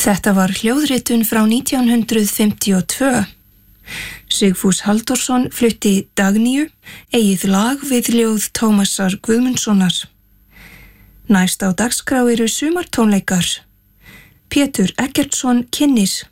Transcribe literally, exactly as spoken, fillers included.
Þetta var hljóðritun frá nítján hundruð fimmtíu og tvö. Sigfús Halldórsson flutti Dagnýju, eigið lag við ljóð Tómasar Guðmundssonar. Næst á dagskrá eru sumartónleikar. Pétur Eggertsson kynnir